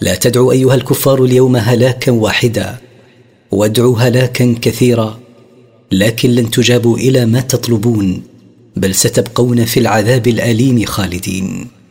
لا تدعوا أيها الكفار اليوم هلاكا واحدا، وادعوا هلاكا كثيرا، لكن لن تجابوا إلى ما تطلبون، بل ستبقون في العذاب الأليم خالدين.